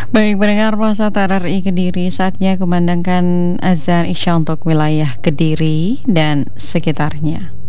Baik, pendengar Puasa RRI Kediri, saatnya kumandangkan azan Isya untuk wilayah Kediri dan sekitarnya.